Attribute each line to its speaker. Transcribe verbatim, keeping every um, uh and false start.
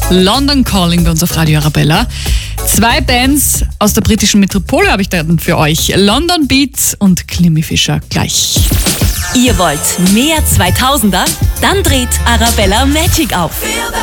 Speaker 1: London Calling bei uns auf Radio Arabella. Zwei Bands aus der britischen Metropole habe ich dann für euch. London Beat und Climmy Fisher gleich.
Speaker 2: Ihr wollt mehr zweitausender? Dann dreht Arabella Magic auf.